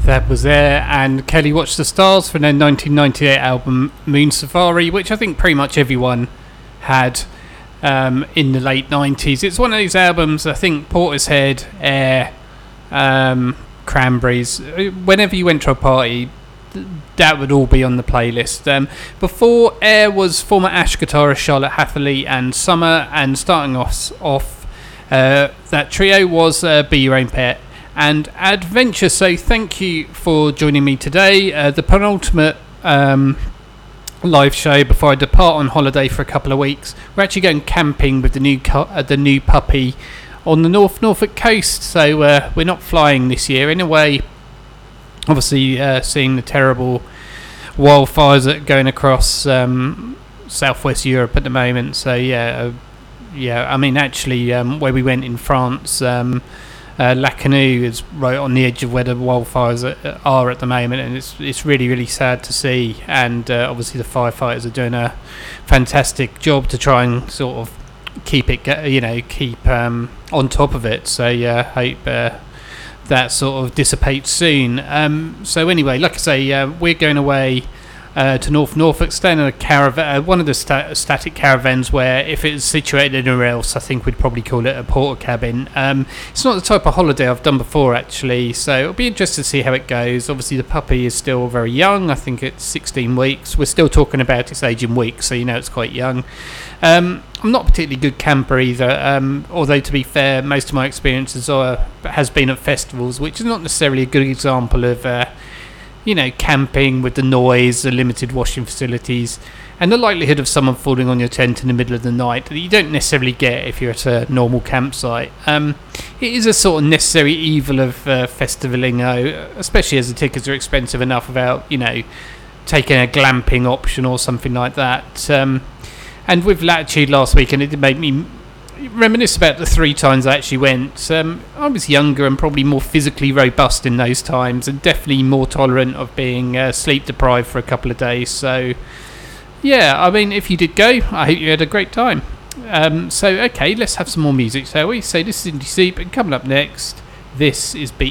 That was there, and Kelly Watch the Stars from their 1998 album Moon Safari, which I think pretty much everyone had in the late 90s. It's one of these albums, I think Portishead, Air, Cranberries, whenever you went to a party, that would all be on the playlist. Before Air was former Ash guitarist Charlotte Hatherley and Summer, and starting off that trio was Be Your Own Pet and Adventure. So thank you for joining me today. The penultimate live show before I depart on holiday for a couple of weeks. We're actually going camping with the new puppy on the Norfolk coast. So we're not flying this year. In a way, obviously seeing the terrible wildfires that are going across southwest Europe at the moment. So yeah. I mean, actually, where we went in France, Lacanau is right on the edge of where the wildfires are at the moment, and it's really, really sad to see. And obviously, the firefighters are doing a fantastic job to try and sort of keep on top of it. So yeah, hope that sort of dissipates soon. So anyway, like I say, we're going away to North Norfolk, staying in a caravan, one of the static caravans, where if it's situated anywhere else, I think we'd probably call it a porter cabin. It's not the type of holiday I've done before, actually, so it'll be interesting to see how it goes. Obviously, the puppy is still very young. I think it's 16 weeks. We're still talking about its age in weeks, so it's quite young. I'm not a particularly good camper either, although to be fair, most of my experiences has been at festivals, which is not necessarily a good example of camping with the noise, the limited washing facilities, and the likelihood of someone falling on your tent in the middle of the night that you don't necessarily get if you're at a normal campsite. It is a sort of necessary evil of festivaling, especially as the tickets are expensive enough without, taking a glamping option or something like that. And with Latitude last week, and it did make me reminisce about the 3 times I actually went. I was younger and probably more physically robust in those times, and definitely more tolerant of being sleep deprived for a couple of days. So yeah, I mean, if you did go, I hope you had a great time. So okay, let's have some more music, shall we? So this is Indie Soup, and coming up next, this is Beat